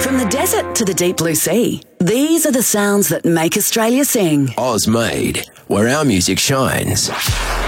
From the desert to the deep blue sea, these are the sounds that make Australia sing. Oz Made, where our music shines.